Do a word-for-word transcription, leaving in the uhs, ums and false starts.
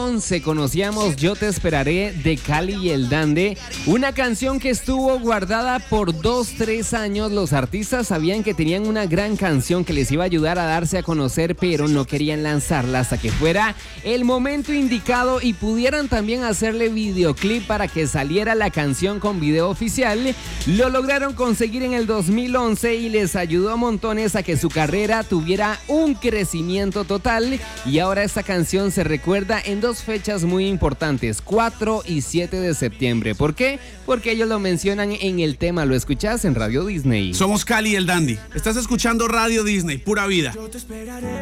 once conocíamos Yo Te Esperaré de Cali y el Dande, una canción que estuvo guardada por dos, tres años. Los artistas sabían que tenían una gran canción que les iba a ayudar a darse a conocer, pero no querían lanzarla hasta que fuera el momento indicado y pudieran también hacerle videoclip para que saliera la canción con video oficial. Lo lograron conseguir en el dos mil once y les ayudó a montones a que su carrera tuviera un crecimiento total, y ahora esta canción se recuerda en dos fechas muy importantes, cuatro y siete de septiembre. ¿Por qué? Porque ellos lo mencionan en el tema. Lo escuchás en Radio Disney. Somos Cali y el Dandy. Estás escuchando Radio Disney, pura vida. Yo te esperaré.